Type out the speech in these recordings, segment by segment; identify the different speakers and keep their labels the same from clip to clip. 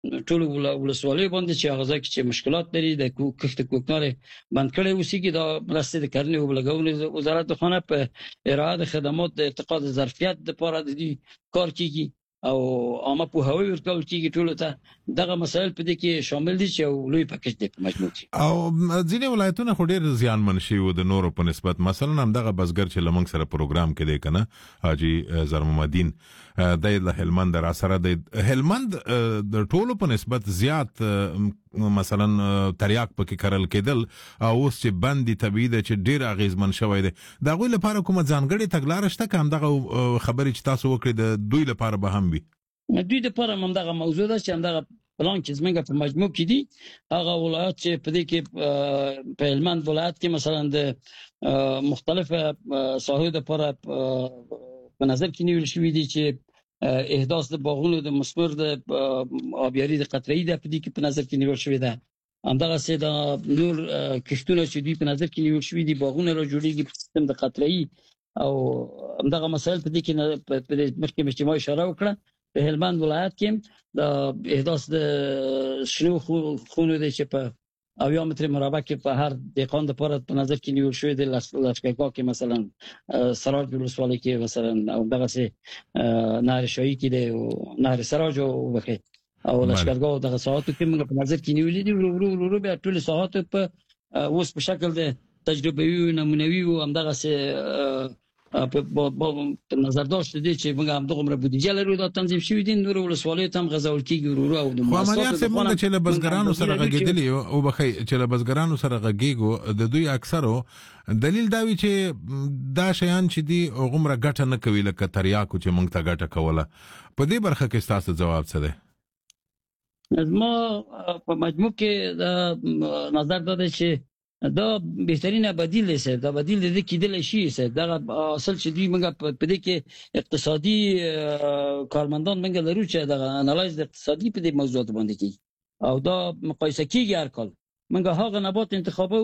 Speaker 1: ټول ولسوالۍ باندې چې هغه ځای کې چې مشکلات لري د کښت کوکنار بند کړي اوسېږي دا مرستې د کرنې او بلګونې وزارت خانه په ارائه د خدمات د ارتقاء د ظرفیت لپاره د دې کار کیږي او عامه پوهاوی ورکول کیږي ټول ته دغه مسایل په دې کې شامل دي چې یو لوی پکیج دی په مجموع کې.
Speaker 2: او ځینې ولایتونه خو ډېر زیانمن شوي وو د نورو په نسبت، مثلا همدغه بزګر چې له موږ سره پروګرام کې دی کنه حاجي زرمحمدین دی له هلمند را سره دی. هلمند د ټولو په نسبت زیات مثلا تریاک پکې کرل کېدل او اوس چې بندي طبیعي ده چې ډېر اغیزمن شوی دی، د هغوی لپاره کومه ځانګړې تګلاره شته که همدغه خبرې چې تاسو وکړې د دوی لپاره به هم وي؟
Speaker 1: دوی لپاره همدغه موضوع ده چې همدغه پلان چې زمونږ په مجموع کې دي هغه ولایت چې په دې کې په هلمند ولایت کې مثلا د مختلفه ساحو لپاره په نظر کې نیول شوي دي چې احداث د باغونو د مثمر د آبیاري د قطره‌ای د په دې کې په نظر کې نیول شوی ده. همدغه سه د نور کښتونه چې دوی په نظر کې نیول شوی دي باغونه را جوړیږي په سیستم د قطره‌ای او همدغه مسایل په دې کې په مخکې مجموعه اشاره وکړه. په هلمند ولایت کې د احداث د شنو خونو د چې په اویا متر مربع کې په هر دهقان لپاره په نظر کې نیول شوی دی. لشکرګاه کې مثلا سراج ولسوالۍ کې مثلا او دغه سه نهر شاهي کې دی او نهر سراج او بخي او لشکرګاه دغه ساحاتو کې موږ په نظر کې نیولې دي. ورو بیا ټول ساحات په اوس په شکل د تجربوي نمونوي او همدغه سه په نظر داشت دي چې موږ هم دغه بودیجه لرو دا تنظیم شوی دي. نور ولسوالۍ ته هم غزول کیږي ورو او د
Speaker 2: مؤسسات څخه چې له بزګرانو سره غږیدلی او بخي چې له بزګرانو سره غږیږو د دوی اکثرو دلیل دا وی چې دا شیان چې دي غومره ګټه نه کوي لکه تریاکو چې موږ ته ګټه کوله. په دې برخه کې تاسو جواب څه دی؟
Speaker 1: ما په مجموع کې د نظر داده چې دا بهترینه بدیل دی. دا بدیل د کېدل شي دا اصل چې دوی موږ په دې کې اقتصادي کارمندان موږ لرو چې دا انالایز اقتصادي په دې موضوعات باندې کوي او دا مقایسه کیږي هر کال. موږ هغه نبات انتخابو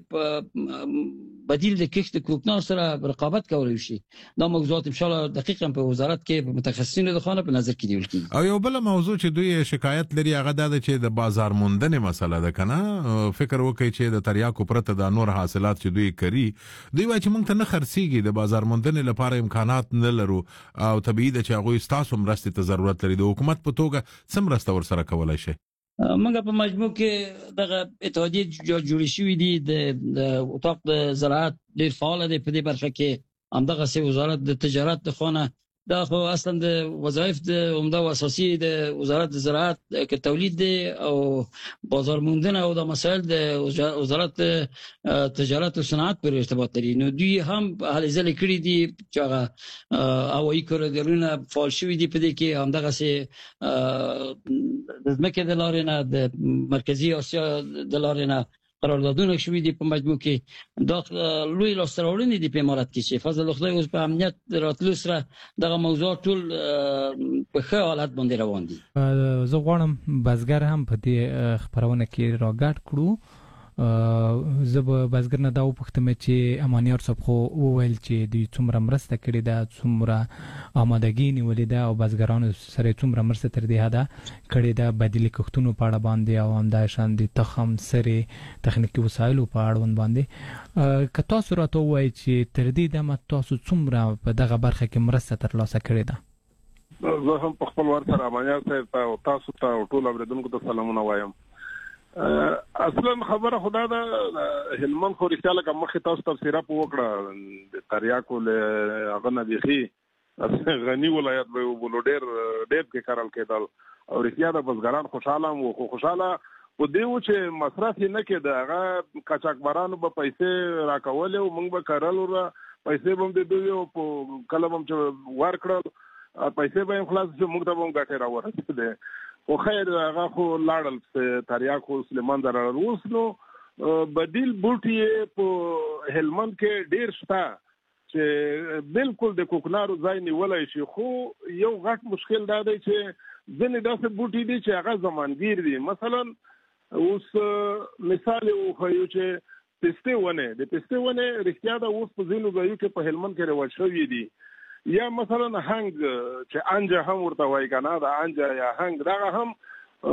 Speaker 1: چې بدیل د کښت کوکنار سره رقابت کولای شي. دا موضوعات ان شاء الله دقیقاً په وزارت کې متخصصینو د خانه په نظر کې نیول کیږي.
Speaker 2: او یو بل موضوع چې دوی شکایت لري هغه دا چې د بازار موندنې مسله ده کنه. فکر وکړي چې د تریاکو پرته د نور حاصلات چې دوی کوي دوی وایي چې موږ ته نه خرڅيږي، د بازار موندنې لپاره امکانات نه لرو او طبيعي ده چې هغه ستاسو مرستې ته ضرورت لري. د حکومت په توګه څه مرسته ورسره کولای شي؟
Speaker 1: موږ په مجموع کې دغه اتحادیه جوړې شوې دي د اتاق د زراعت ډېر فعال دی په دې برخه کې. همدغه سه وزارت د تجارت د خانه دا خو اصلا د وظایف د عمده او اساسي د وزارت د زراعت کې تولید دی او بازار موندنه او د مسائل د وزارت تجارت او صنعت پر ارتباط لري. نو دوی هم هلې ځلې کړي دي چې هغه هوایي کوریډورونه فعال شوي دي په دې کې. همدغه سه د ځمکې د لارې نه د مرکزي اسیا د لارې نه قراردادونه شوي دي په مجموع کې. دا لوی لاسته راوړنې دي په امارات کې چې فضل خدای اوس په امنیت راتلو سره دغه موضوع ټول په ښه حالت باندې روان دي.
Speaker 3: زه غواړم بزګر هم په دې خبرونه کې راګډ کړو. زه به بزګر نه دا وپوښتم چې امانیار صاحب خو وویل چې دوی څومره مرسته کړې ده، څومره آمادګي نیولې ده او بزګرانو سره څومره مرسته تر دې حده کړې ده بدیل کښتونو په اړه باندې او همداشان د تخم سره تخنیکي وسایلو په اړه باندې. که تاسو راته ووایئ چې تر دې دمه تاسو څومره په دغه برخه کې مرسته ترلاسه کړې ده؟
Speaker 4: زه هم په خپل ور سره امانیار صاحب ته او تاسو ته او ټول اوریدونکو ته سلامونه وایم. اصلا خبره خدا ده هلمند خو رښتیا لکه مخې تاسو تفسیره په وکړه د تریاکو له هغه نه بیخي غني ولایت به ولو ډېر کې کارل کېدل او رښتیا د بزګران خوشاله وو. خو خوشاله په دې و چې مصرف یې نه کېده، هغه قاچاقبرانو به پیسې راکولې او موږ به کرل او پیسې به هم د دوی په کله به هم چې ورکړل پیسې به خلاص شي موږ ته به هم ګټې راورسېدې. خو خیر هغه خو لاړل تریاکو سلیمان درار. اوس نو بدیل بوټي په هلمند کې ډېر شته چې بالکل د کوکنارو ځای نیولای شي. خو یو غټ مشکل دا دی چې ځینې داسې بوټي دي چې هغه زمانګیر دي. مثلا اوس مثال وښیو چې پستې ونه د پستې ونه رښتیا ده اوس په ځینو ځایو کې په هلمند کې رواج شوي دي. یا مثلا هنګ چې انجه هم ورته وایي کنه دا انجه یا هنګ دغه هم